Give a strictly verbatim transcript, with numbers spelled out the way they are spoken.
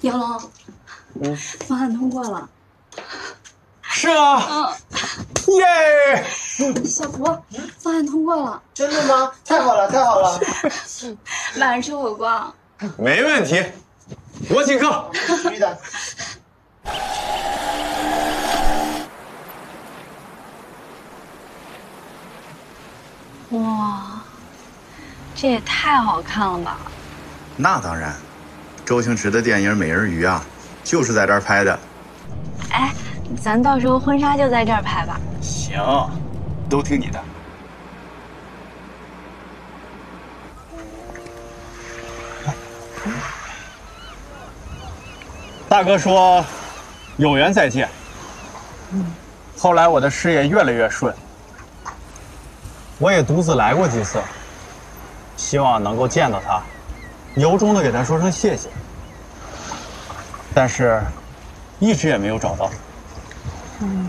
杨龙，嗯，方案通过了。 是啊。嗯。耶！ 小福，方案通过了。 真的吗？太好了，太好了！ 晚上吃火锅。 没问题，我请客。 必须的。 哇，这也太好看了吧！ 那当然，周星驰的电影《美人鱼》啊，就是在这儿拍的。 哎，咱到时候婚纱就在这儿拍吧。 行，都听你的。大哥说，有缘再见。后来我的事业越来越顺，我也独自来过几次，希望能够见到他，由衷的给他说声谢谢。但是，一直也没有找到。嗯。